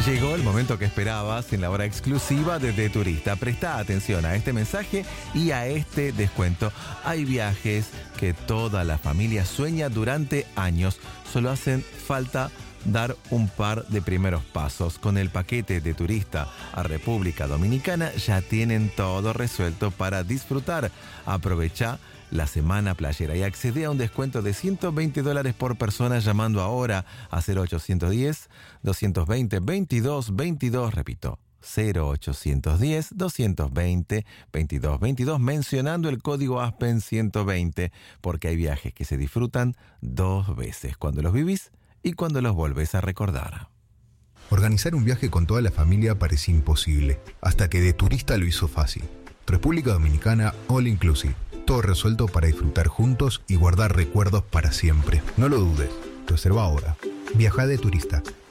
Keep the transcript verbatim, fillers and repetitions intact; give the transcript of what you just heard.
Llegó el momento que esperabas en la hora exclusiva de De Turista. Presta atención a este mensaje y a este descuento. Hay viajes que toda la familia sueña durante años. Solo hacen falta dar un par de primeros pasos. Con el paquete de turista a República Dominicana ya tienen todo resuelto para disfrutar. Aprovecha la semana playera y accede a un descuento de ciento veinte dólares por persona llamando ahora a cero ochocientos diez, doscientos veinte, veintidós veintidós. Repito, cero ochocientos diez, doscientos veinte, veintidós veintidós, mencionando el código Aspen ciento veinte, porque hay viajes que se disfrutan dos veces, cuando los vivís y cuando los volvés a recordar. Organizar un viaje con toda la familia parecía imposible, hasta que De Turista lo hizo fácil. República Dominicana All Inclusive. Todo resuelto para disfrutar juntos y guardar recuerdos para siempre. No lo dudes. Reserva ahora. Viaja De Turista.